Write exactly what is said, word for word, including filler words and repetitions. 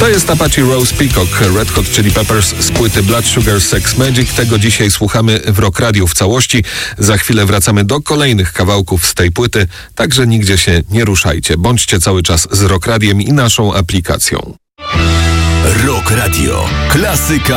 To jest Apache Rose Peacock, Red Hot Chili Peppers z płyty Blood Sugar Sex Magik. Tego dzisiaj słuchamy w Rock Radio w całości. Za chwilę wracamy do kolejnych kawałków z tej płyty, także nigdzie się nie ruszajcie. Bądźcie cały czas z Rock Radiem i naszą aplikacją. Rock Radio. Klasyka